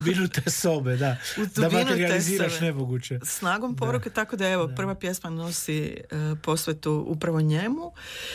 dubinu te sobe, da. Da materializiraš nemoguće. Snagom poruke, tako da evo, prva pjesma nosi posvetu upravo njemu.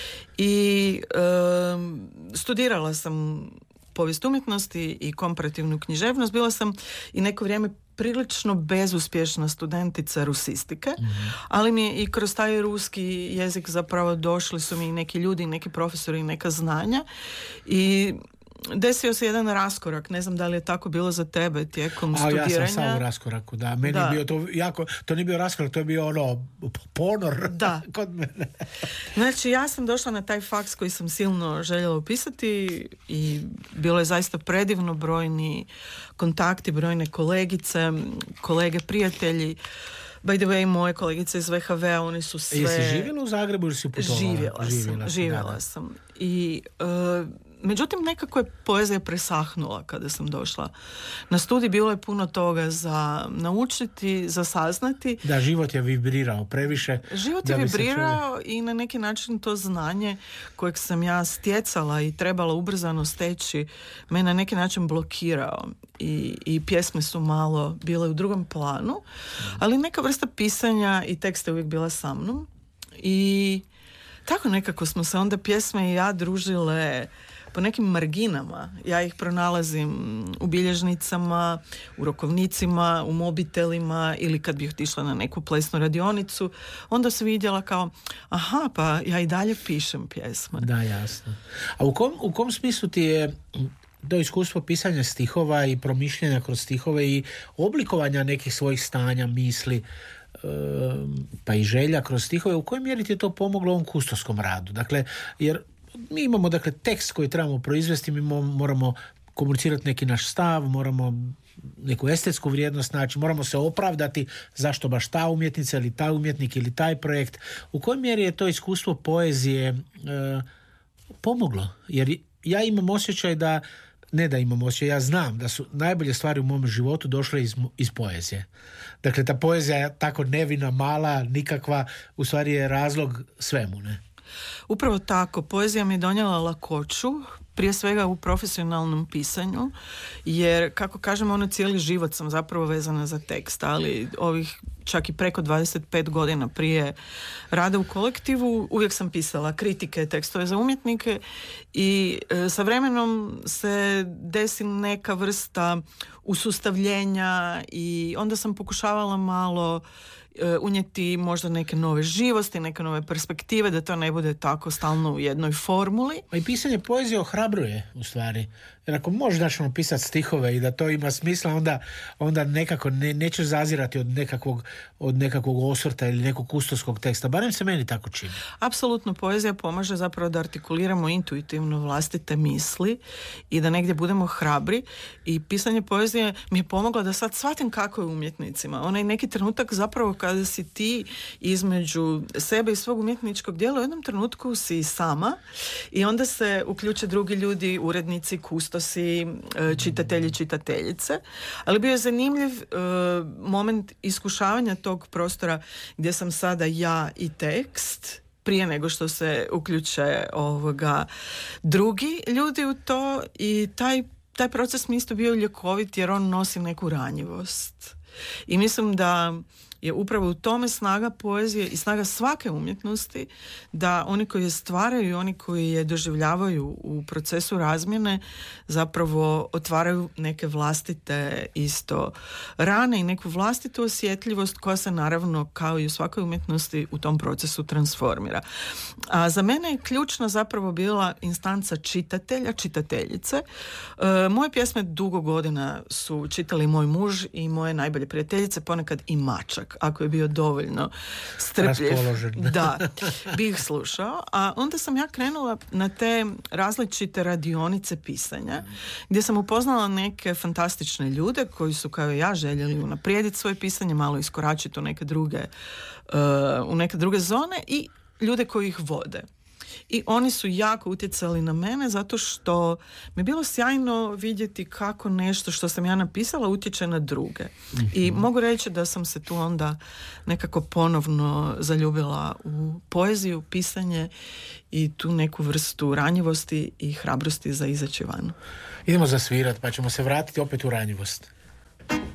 I studirala sam povijest umjetnosti i komparativnu književnost. Bila sam i neko vrijeme prilično bezuspješna studentica rusistike, ali mi je i kroz taj ruski jezik zapravo došli su mi neki ljudi, neki profesori i neka znanja i desio se jedan raskorak. Ne znam da li je tako bilo za tebe tijekom studiranja. Ja sam samo u raskoraku, da. Meni je bio to jako, to nije bio raskorak, to je bio ponor kod mene. Znači, ja sam došla na taj faks koji sam silno željela upisati i bilo je zaista predivno, brojni kontakti, brojne kolegice, kolege, prijatelji. By the way, moje kolegice iz VHV-a, oni su sve... Jesi živjela u Zagrebu ili si putovala? Živjela sam. I međutim, nekako je poezija presahнула kada sam došla na studij. Bilo je puno toga za naučiti, za saznati. Da, život je vibrirao previše. Život je vibrirao i na neki način to znanje kojeg sam ja stjecala i trebala ubrzano steći me na neki način blokirao. I pjesme su malo bile u drugom planu, ali neka vrsta pisanja i teksta je uvijek bila sa mnom. I tako nekako smo se onda pjesme i ja družile po nekim marginama. Ja ih pronalazim u bilježnicama, u rokovnicima, u mobitelima ili kad bih otišla na neku plesnu radionicu, onda sam vidjela kao, aha, pa ja i dalje pišem pjesme. Da, jasno. A u kom smislu ti je to iskustvo pisanja stihova i promišljanja kroz stihove i oblikovanja nekih svojih stanja, misli, pa i želja kroz stihove, u kojoj mjeri ti je to pomoglo ovom kustoskom radu? Dakle, jer mi imamo tekst koji trebamo proizvesti, mi moramo komunicirati neki naš stav, moramo neku estetsku vrijednost naći, moramo se opravdati zašto baš ta umjetnica ili taj umjetnik ili taj projekt. U kojoj mjeri je to iskustvo poezije pomoglo? Jer ja imam osjećaj da, ne da imam osjećaj, ja znam da su najbolje stvari u mom životu došle iz poezije. Dakle, ta poezija je tako nevina, mala, nikakva, u stvari je razlog svemu, ne? Upravo tako, poezija mi je donijela lakoću, prije svega u profesionalnom pisanju, jer, kako kažem, cijeli život sam zapravo vezana za tekst, ali ovih čak i preko 25 godina prije rada u kolektivu uvijek sam pisala kritike, tekstove za umjetnike i sa vremenom se desi neka vrsta usustavljenja i onda sam pokušavala malo unijeti možda neke nove živosti, neke nove perspektive, da to ne bude tako stalno u jednoj formuli. I pisanje poezije ohrabruje, u stvari. Jer ako možeš pisati stihove i da to ima smisla, onda nekako nećeš zazirati od nekakvog osvrta ili nekog kustoskog teksta. Barem se meni tako čini. Apsolutno, poezija pomaže zapravo da artikuliramo intuitivno vlastite misli i da negdje budemo hrabri. I pisanje poezije mi je pomoglo da sad shvatim kako je umjetnicima. Onaj neki trenutak zapravo kada si ti između sebe i svog umjetničkog djela, u jednom trenutku si sama i onda se uključe drugi ljudi, urednici, kustosi, čitatelji, čitateljice. Ali bio je zanimljiv moment iskušavanja tog prostora gdje sam sada ja i tekst, prije nego što se uključe drugi ljudi u to, i taj proces mi isto bio ljekovit jer on nosi neku ranjivost. I mislim da je upravo u tome snaga poezije i snaga svake umjetnosti, da oni koji je stvaraju i oni koji je doživljavaju u procesu razmjene zapravo otvaraju neke vlastite isto rane i neku vlastitu osjetljivost koja se naravno, kao i u svakoj umjetnosti, u tom procesu transformira. A za mene je ključna zapravo bila instanca čitatelja, čitateljice. Moje pjesme dugo godina su čitali moj muž i moje najbolje prijateljice, ponekad i mačak, ako je bio dovoljno strpljiv. Da, bih slušao. A onda sam ja krenula na te različite radionice pisanja, gdje sam upoznala neke fantastične ljude koji su kao i ja željeli unaprijediti svoje pisanje, malo iskoračiti u neke druge zone, i ljude koji ih vode. I oni su jako utjecali na mene zato što mi je bilo sjajno vidjeti kako nešto što sam ja napisala utječe na druge. I mogu reći da sam se tu onda nekako ponovno zaljubila u poeziju, pisanje i tu neku vrstu ranjivosti i hrabrosti za izaći van. Idemo zasvirati pa ćemo se vratiti opet u ranjivost.